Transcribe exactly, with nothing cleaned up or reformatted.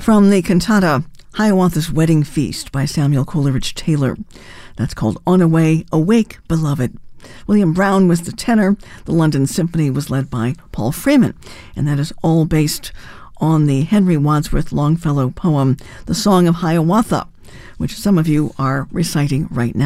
From the cantata Hiawatha's Wedding Feast by Samuel Coleridge Taylor. That's called On a Way, Awake, Beloved. William Brown was the tenor. The London Symphony was led by Paul Freeman. And that is all based on the Henry Wadsworth Longfellow poem, The Song of Hiawatha, which some of you are reciting right now.